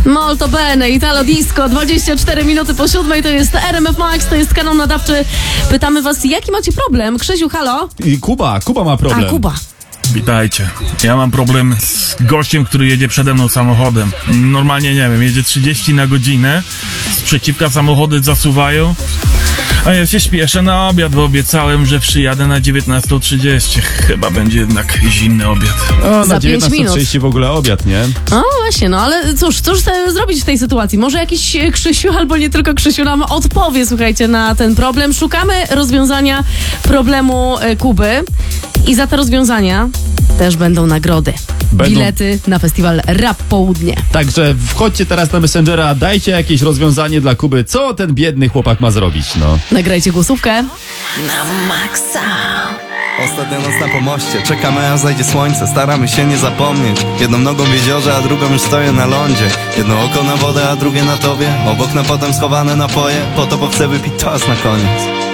Molto bene, Italo Disco, 24 minuty po 7, to jest RMF Max, to jest kanał nadawczy. Pytamy was, jaki macie problem? Krzysiu, halo? I Kuba ma problem. A, Kuba. Witajcie. Ja mam problem z gościem, który jedzie przede mną samochodem. Normalnie, nie wiem, jedzie 30 na godzinę, sprzeciwka samochody zasuwają, a ja się śpieszę na obiad, bo obiecałem, że przyjadę na 19:30. Chyba będzie jednak zimny obiad. O, Za na 5 19:30 w ogóle obiad, nie? No właśnie, no ale cóż zrobić w tej sytuacji? Może jakiś Krzysiu, albo nie tylko Krzysiu nam odpowie, słuchajcie, na ten problem. Szukamy rozwiązania problemu Kuby i za te rozwiązania też będą nagrody. Bilety na festiwal Rap Południe. Także wchodźcie teraz na Messengera, dajcie jakieś rozwiązanie dla Kuby. Co ten biedny chłopak ma zrobić, no? Nagrajcie głosówkę. Na maksa. Ostatnia noc na pomoście, czekamy aż zajdzie słońce. Staramy się nie zapomnieć. Jedną nogą w jeziorze, a drugą już stoję na lądzie. Jedno oko na wodę, a drugie na tobie. Obok na potem schowane napoje. Po to, bo chcę wypić toast na koniec.